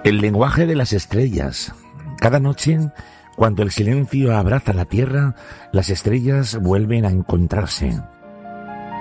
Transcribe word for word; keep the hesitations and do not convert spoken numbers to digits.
El lenguaje de las estrellas. Cada noche, cuando el silencio abraza la tierra, las estrellas vuelven a encontrarse.